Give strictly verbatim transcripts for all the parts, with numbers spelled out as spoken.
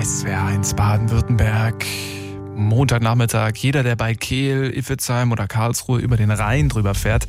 S W R eins Baden-Württemberg. Montagnachmittag. Jeder, der bei Kehl, Iffezheim oder Karlsruhe über den Rhein drüber fährt,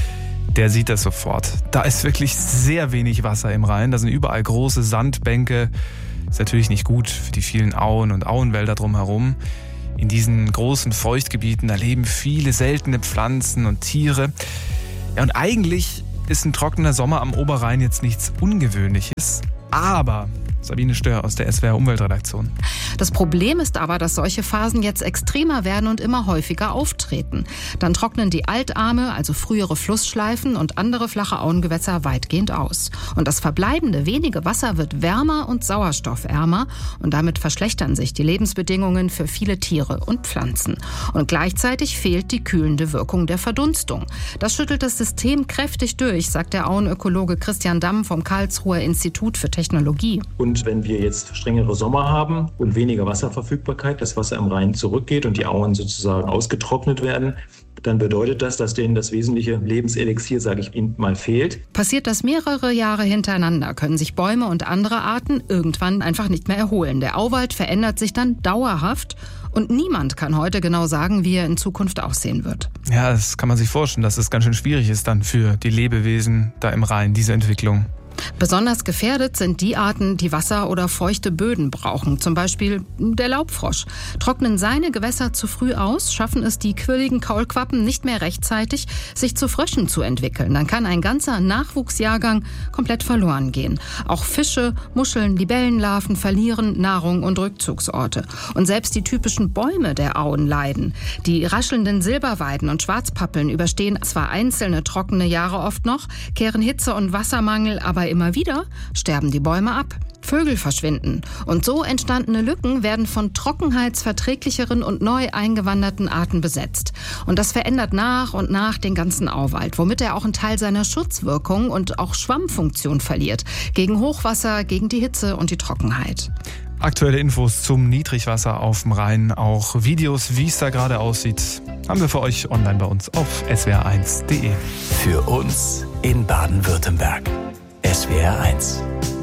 der sieht das sofort. Da ist wirklich sehr wenig Wasser im Rhein. Da sind überall große Sandbänke. Ist natürlich nicht gut für die vielen Auen und Auenwälder drumherum. In diesen großen Feuchtgebieten, da leben viele seltene Pflanzen und Tiere. Ja, und eigentlich ist ein trockener Sommer am Oberrhein jetzt nichts Ungewöhnliches. Aber Sabine Stör aus der S W R Umweltredaktion. Das Problem ist aber, dass solche Phasen jetzt extremer werden und immer häufiger auftreten. Dann trocknen die Altarme, also frühere Flussschleifen und andere flache Auengewässer weitgehend aus. Und das verbleibende wenige Wasser wird wärmer und sauerstoffärmer und damit verschlechtern sich die Lebensbedingungen für viele Tiere und Pflanzen. Und gleichzeitig fehlt die kühlende Wirkung der Verdunstung. Das schüttelt das System kräftig durch, sagt der Auenökologe Christian Damm vom Karlsruher Institut für Technologie. Und wenn wir jetzt strengere Sommer haben und weniger Wasserverfügbarkeit, das Wasser im Rhein zurückgeht und die Auen sozusagen ausgetrocknet werden, dann bedeutet das, dass denen das wesentliche Lebenselixier, sage ich Ihnen mal, fehlt. Passiert das mehrere Jahre hintereinander, können sich Bäume und andere Arten irgendwann einfach nicht mehr erholen. Der Auwald verändert sich dann dauerhaft und niemand kann heute genau sagen, wie er in Zukunft aussehen wird. Ja, das kann man sich vorstellen, dass es ganz schön schwierig ist dann für die Lebewesen da im Rhein, diese Entwicklung. Besonders gefährdet sind die Arten, die Wasser oder feuchte Böden brauchen. Zum Beispiel der Laubfrosch. Trocknen seine Gewässer zu früh aus, schaffen es die quirligen Kaulquappen nicht mehr rechtzeitig, sich zu Fröschen zu entwickeln. Dann kann ein ganzer Nachwuchsjahrgang komplett verloren gehen. Auch Fische, Muscheln, Libellenlarven verlieren Nahrung und Rückzugsorte. Und selbst die typischen Bäume der Auen leiden. Die raschelnden Silberweiden und Schwarzpappeln überstehen zwar einzelne trockene Jahre oft noch, kehren Hitze und Wassermangel aber immer wieder sterben die Bäume ab. Vögel verschwinden. Und so entstandene Lücken werden von trockenheitsverträglicheren und neu eingewanderten Arten besetzt. Und das verändert nach und nach den ganzen Auwald, womit er auch einen Teil seiner Schutzwirkung und auch Schwammfunktion verliert. Gegen Hochwasser, gegen die Hitze und die Trockenheit. Aktuelle Infos zum Niedrigwasser auf dem Rhein, auch Videos, wie es da gerade aussieht, haben wir für euch online bei uns auf S W R eins punkt de. Für uns in Baden-Württemberg. S W R eins.